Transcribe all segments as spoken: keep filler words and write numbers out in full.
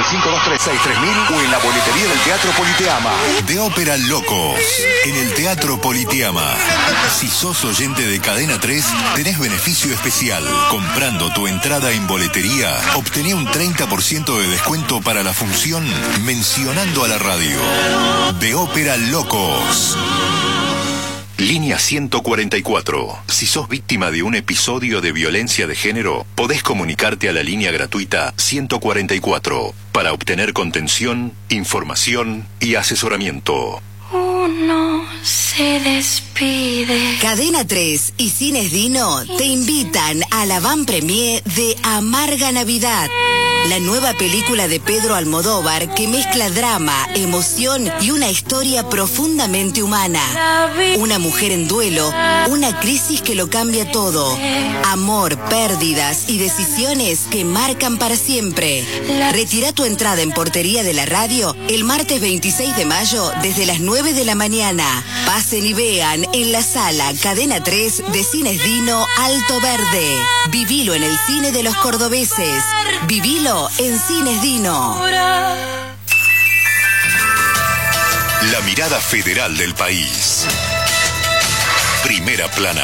cinco dos tres seis tres mil o en la boletería del Teatro Politeama. De Ópera Locos, en el Teatro Politeama. Si sos oyente de Cadena tres, tenés beneficio especial. Comprando tu entrada en boletería, obtené un treinta por ciento de descuento para la función mencionando a la radio. De Ópera Locos. Línea ciento cuarenta y cuatro. Si sos víctima de un episodio de violencia de género, podés comunicarte a la línea gratuita ciento cuarenta y cuatro para obtener contención, información y asesoramiento. Uno se despide. Cadena tres y Cines Dino te invitan a la van premier de Amarga Navidad, la nueva película de Pedro Almodóvar que mezcla drama, emoción y una historia profundamente humana. Una mujer en duelo, una crisis que lo cambia todo. Amor, pérdidas y decisiones que marcan para siempre. Retira tu entrada en Portería de la Radio el martes veintiséis de mayo desde las nueve de la mañana. Pasen y vean en la sala Cadena tres de Cines Dino Alto Verde. Vivilo en el cine de los cordobeses. Vivilo en Cines Dino. La mirada federal del país. Primera plana.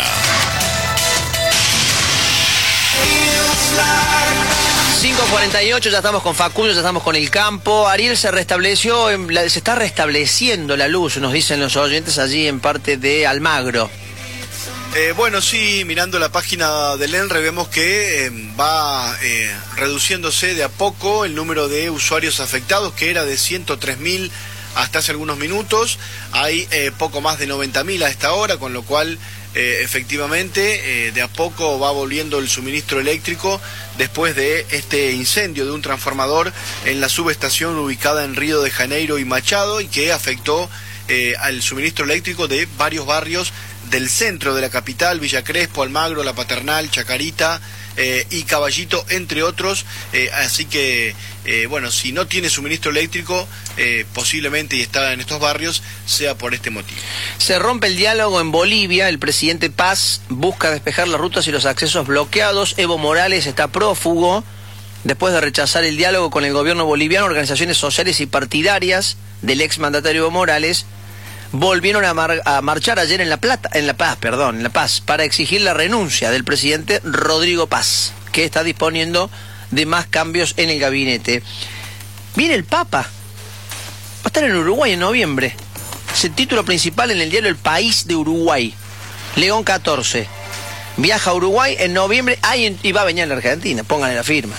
cinco cuarenta y ocho, ya estamos con Facundo, ya estamos con el campo. Ariel, se restableció, se está restableciendo la luz, nos dicen los oyentes allí en parte de Almagro. Eh, bueno, sí, mirando la página del ENRE vemos que eh, va eh, reduciéndose de a poco el número de usuarios afectados, que era de ciento tres mil hasta hace algunos minutos. Hay eh, poco más de noventa mil a esta hora, con lo cual eh, efectivamente eh, de a poco va volviendo el suministro eléctrico después de este incendio de un transformador en la subestación ubicada en Río de Janeiro y Machado, y que afectó eh, al suministro eléctrico de varios barrios del centro de la capital: Villa Crespo, Almagro, La Paternal, Chacarita eh, y Caballito, entre otros. Eh, así que, eh, bueno, si no tiene suministro eléctrico, eh, posiblemente, y está en estos barrios, sea por este motivo. Se rompe el diálogo en Bolivia. El presidente Paz busca despejar las rutas y los accesos bloqueados. Evo Morales está prófugo después de rechazar el diálogo con el gobierno boliviano. Organizaciones sociales y partidarias del exmandatario Evo Morales volvieron a, mar a marchar ayer en La Plata, en La Paz, perdón, en La Paz, para exigir la renuncia del presidente Rodrigo Paz, que está disponiendo de más cambios en el gabinete. Viene el Papa, va a estar en Uruguay en noviembre. Es el título principal en el diario El País de Uruguay. León catorce. Viaja a Uruguay en noviembre ay, y va a venir a la Argentina, pónganle la firma.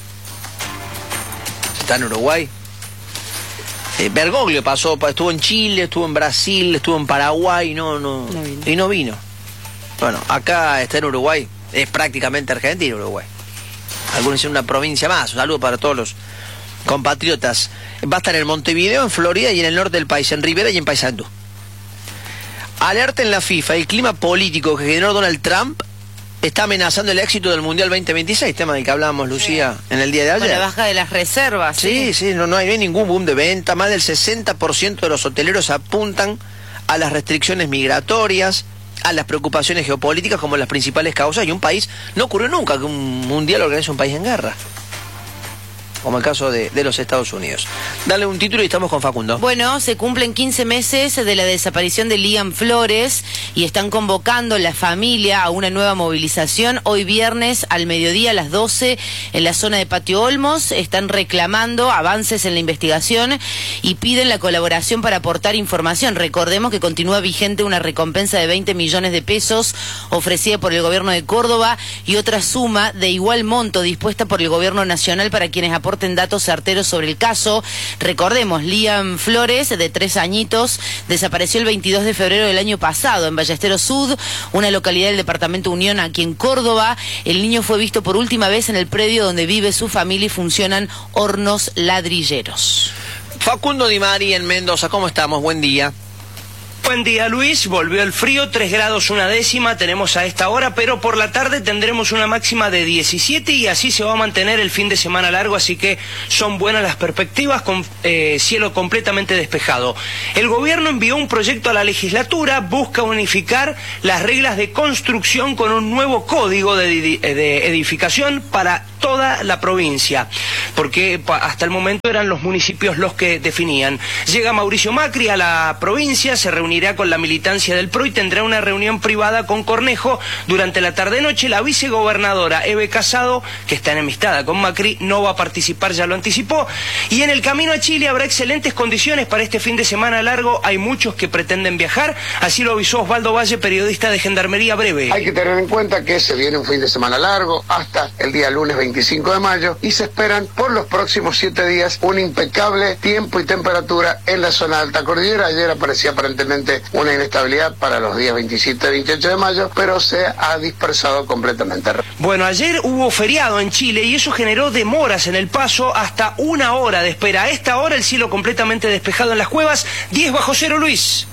Está en Uruguay. Eh, Bergoglio pasó, estuvo en Chile, estuvo en Brasil, estuvo en Paraguay, no, no, no vino. y no vino. Bueno, acá está en Uruguay, es prácticamente Argentina, Uruguay. Algunos dicen una provincia más. Un saludo para todos los compatriotas. Va a estar en Montevideo, en Florida y en el norte del país, en Rivera y en Paysandú. Alerta en la FIFA: el clima político que generó Donald Trump está amenazando el éxito del Mundial veinte veintiséis, tema del que hablábamos, Lucía, sí, en el día de ayer. Con la baja de las reservas. Sí, sí, sí no, no hay ningún boom de venta. Más del sesenta por ciento de los hoteleros apuntan a las restricciones migratorias, a las preocupaciones geopolíticas como las principales causas. Y un país, no ocurrió nunca que un mundial organice un país en guerra, como el caso de, de los Estados Unidos. Dale un título y estamos con Facundo. Bueno, se cumplen quince meses de la desaparición de Liam Flores y están convocando la familia a una nueva movilización hoy viernes al mediodía a las doce en la zona de Patio Olmos. Están reclamando avances en la investigación y piden la colaboración para aportar información. Recordemos que continúa vigente una recompensa de veinte millones de pesos ofrecida por el gobierno de Córdoba y otra suma de igual monto dispuesta por el gobierno nacional para quienes aporten aporten datos certeros sobre el caso. Recordemos, Liam Flores, de tres añitos, desapareció el veintidós de febrero del año pasado en Ballesteros Sud, una localidad del departamento Unión, aquí en Córdoba. El niño fue visto por última vez en el predio donde vive su familia y funcionan hornos ladrilleros. Facundo Di Mari en Mendoza, ¿cómo estamos? Buen día. Buen día, Luis. Volvió el frío, tres grados una décima tenemos a esta hora, pero por la tarde tendremos una máxima de diecisiete y así se va a mantener el fin de semana largo, así que son buenas las perspectivas con eh, cielo completamente despejado. El gobierno envió un proyecto a la legislatura, busca unificar las reglas de construcción con un nuevo código de, de edificación para toda la provincia, porque hasta el momento eran los municipios los que definían. Llega Mauricio Macri a la provincia, se reunirá con la militancia del P R O y tendrá una reunión privada con Cornejo durante la tarde-noche. La vicegobernadora Eve Casado, que está enemistada con Macri, no va a participar, ya lo anticipó. Y en el camino a Chile habrá excelentes condiciones para este fin de semana largo. Hay muchos que pretenden viajar, así lo avisó Osvaldo Valle, periodista de Gendarmería Breve. Hay que tener en cuenta que se viene un fin de semana largo hasta el día lunes veinticinco de mayo y se esperan por los próximos siete días un impecable tiempo y temperatura en la zona de alta cordillera. Ayer aparecía aparentemente una inestabilidad para los días veintisiete y veintiocho de mayo, pero se ha dispersado completamente. Bueno, ayer hubo feriado en Chile y eso generó demoras en el paso, hasta una hora de espera. A esta hora el cielo completamente despejado en las cuevas, diez bajo cero, Luis.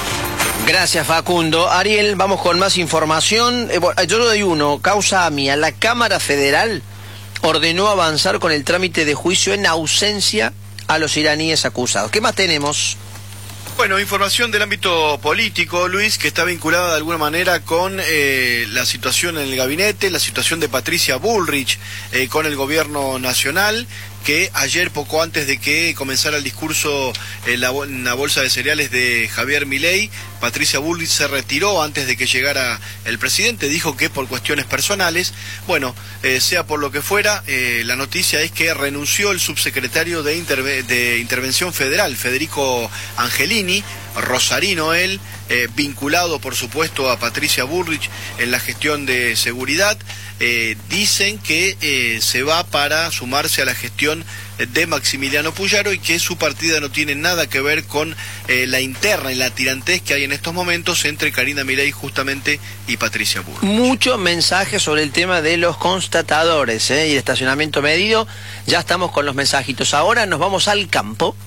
Gracias, Facundo. Ariel, vamos con más información. Eh, bueno, yo lo doy uno. Causa AMIA. La Cámara Federal ordenó avanzar con el trámite de juicio en ausencia a los iraníes acusados. ¿Qué más tenemos? Bueno, información del ámbito político, Luis, que está vinculada de alguna manera con eh, la situación en el gabinete, la situación de Patricia Bullrich eh, con el gobierno nacional, que ayer, poco antes de que comenzara el discurso en la, en la bolsa de cereales de Javier Milei, Patricia Bullrich se retiró antes de que llegara el presidente, dijo que por cuestiones personales. Bueno, eh, sea por lo que fuera, eh, la noticia es que renunció el subsecretario de, Interve de Intervención Federal, Federico Angelini, rosarino él, eh, vinculado por supuesto a Patricia Bullrich en la gestión de seguridad. Eh, dicen que eh, se va para sumarse a la gestión de Maximiliano Puyaro y que su partida no tiene nada que ver con eh, la interna y la tirantez que hay en estos momentos entre Karina Milei justamente y Patricia Bullrich. Muchos mensajes sobre el tema de los constatadores ¿eh? y el estacionamiento medido. Ya estamos con los mensajitos. Ahora nos vamos al campo.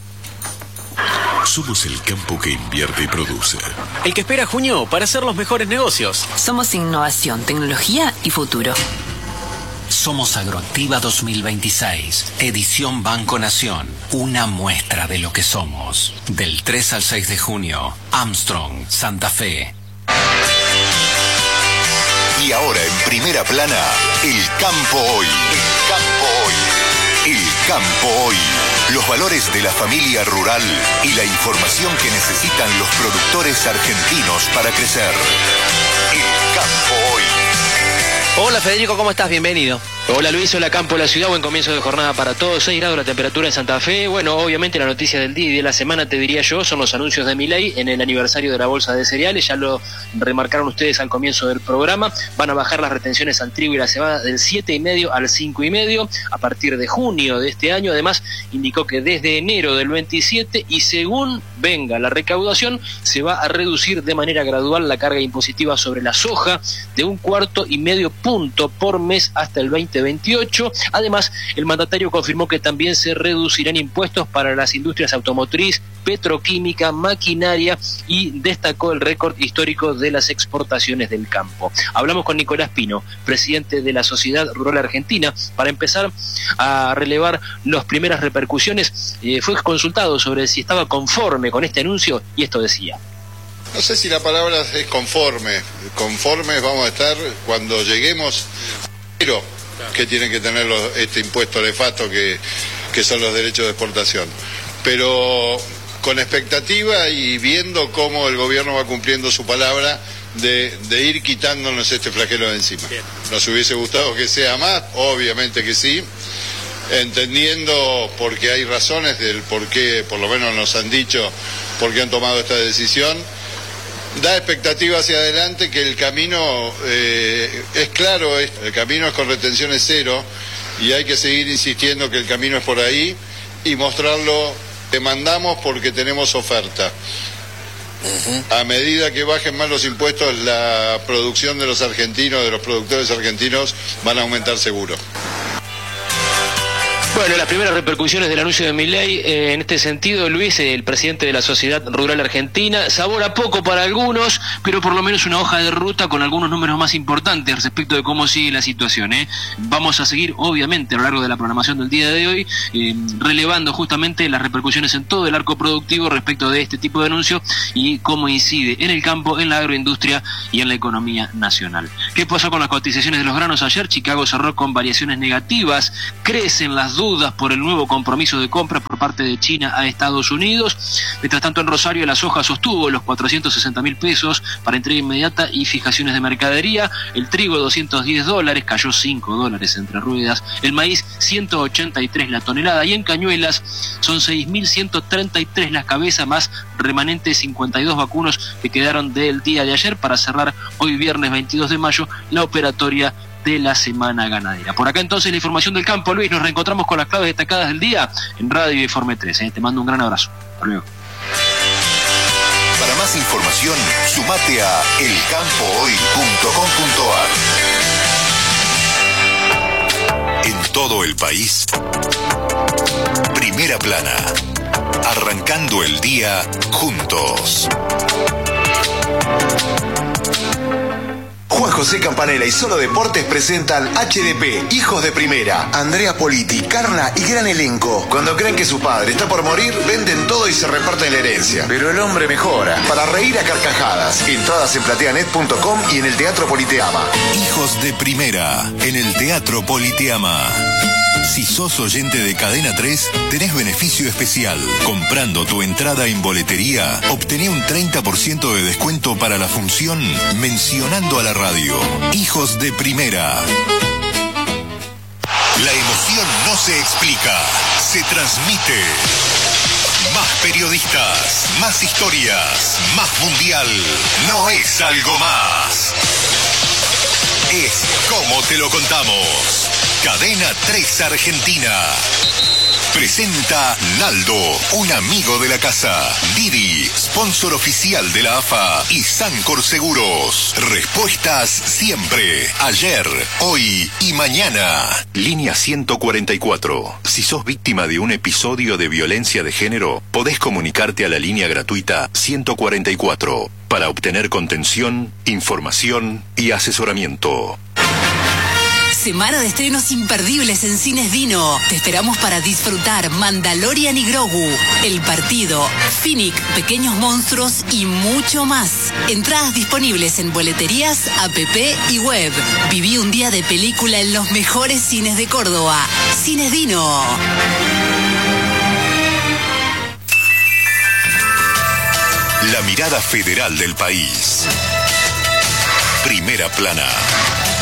Somos el campo que invierte y produce. El que espera junio para hacer los mejores negocios. Somos innovación, tecnología y futuro. Somos Agroactiva dos mil veintiséis, edición Banco Nación. Una muestra de lo que somos. Del tres al seis de junio, Armstrong, Santa Fe. Y ahora en primera plana, el campo hoy. El campo hoy. El campo hoy. Los valores de la familia rural y la información que necesitan los productores argentinos para crecer. El campo hoy. Hola Federico, ¿cómo estás? Bienvenido. Hola Luis, hola Campo de la Ciudad, buen comienzo de jornada para todos, seis grados la temperatura en Santa Fe. Bueno, obviamente la noticia del día y de la semana, te diría yo, son los anuncios de Milei en el aniversario de la bolsa de cereales. Ya lo remarcaron ustedes al comienzo del programa, van a bajar las retenciones al trigo y la cebada del siete y medio al cinco y medio a partir de junio de este año. Además indicó que desde enero del veintisiete y según venga la recaudación se va a reducir de manera gradual la carga impositiva sobre la soja de un cuarto y medio punto por mes hasta el veinte veintiocho. Además, el mandatario confirmó que también se reducirán impuestos para las industrias automotriz, petroquímica, maquinaria y destacó el récord histórico de las exportaciones del campo. Hablamos con Nicolás Pino, presidente de la Sociedad Rural Argentina, para empezar a relevar las primeras repercusiones. Eh, fue consultado sobre si estaba conforme con este anuncio y esto decía. No sé si la palabra es conforme. Conformes vamos a estar cuando lleguemos, pero que tienen que tener los, este impuesto nefasto que, que son los derechos de exportación. Pero con expectativa y viendo cómo el gobierno va cumpliendo su palabra de, de ir quitándonos este flagelo de encima. Bien. ¿Nos hubiese gustado que sea más? Obviamente que sí. Entendiendo porque hay razones del por qué, por lo menos nos han dicho, por qué han tomado esta decisión. Da expectativa hacia adelante que el camino eh, es claro, es, el camino es con retenciones cero y hay que seguir insistiendo que el camino es por ahí y mostrarlo. Demandamos porque tenemos oferta. Uh-huh. A medida que bajen más los impuestos, la producción de los argentinos, de los productores argentinos, van a aumentar seguro. Bueno, las primeras repercusiones del anuncio de Milei, eh, en este sentido, Luis, el presidente de la Sociedad Rural Argentina, sabor a poco para algunos, pero por lo menos una hoja de ruta con algunos números más importantes respecto de cómo sigue la situación, ¿eh? Vamos a seguir, obviamente, a lo largo de la programación del día de hoy, eh, relevando justamente las repercusiones en todo el arco productivo respecto de este tipo de anuncio y cómo incide en el campo, en la agroindustria y en la economía nacional. ¿Qué pasó con las cotizaciones de los granos ayer? Chicago cerró con variaciones negativas, crecen las dudas por el nuevo compromiso de compra por parte de China a Estados Unidos. Mientras tanto, en Rosario la soja sostuvo los cuatrocientos sesenta mil pesos para entrega inmediata y fijaciones de mercadería. El trigo doscientos diez dólares, cayó cinco dólares entre ruedas. El maíz ciento ochenta y tres la tonelada, y en Cañuelas son seis mil ciento treinta y tres las cabezas más remanentes cincuenta y dos vacunos que quedaron del día de ayer para cerrar hoy viernes veintidós de mayo la operatoria de la semana ganadera. Por acá entonces la información del campo, Luis. Nos reencontramos con las claves destacadas del día en Radio Informe tres. ¿eh? Te mando un gran abrazo. Hasta luego. Para más información, sumate a el campo hoy punto com punto a r. En todo el país, Primera Plana. Arrancando el día juntos. Juan José Campanella y Solo Deportes presentan H D P, Hijos de Primera. Andrea Politi, Carna y gran elenco. Cuando creen que su padre está por morir, venden todo y se reparten la herencia. Pero el hombre mejora. Para reír a carcajadas. Entradas en plateanet punto com y en el Teatro Politeama. Hijos de Primera, en el Teatro Politeama. Si sos oyente de Cadena tres, tenés beneficio especial. Comprando tu entrada en boletería, obtené un treinta por ciento de descuento para la función mencionando a la radio. Hijos de Primera. La emoción no se explica, se transmite. Más periodistas, más historias, más mundial. No es algo más. Es como te lo contamos. Cadena tres Argentina. Presenta Naldo, un amigo de la casa. Didi, sponsor oficial de la A F A. Y Sancor Seguros. Respuestas siempre. Ayer, hoy y mañana. Línea ciento cuarenta y cuatro. Si sos víctima de un episodio de violencia de género, podés comunicarte a la línea gratuita ciento cuarenta y cuatro para obtener contención, información y asesoramiento. Semana de estrenos imperdibles en Cines Dino. Te esperamos para disfrutar Mandalorian y Grogu, El Partido, Finnick, Pequeños Monstruos y mucho más. Entradas disponibles en boleterías, app y web. Viví un día de película en los mejores cines de Córdoba. Cines Dino. La mirada federal del país. Primera Plana.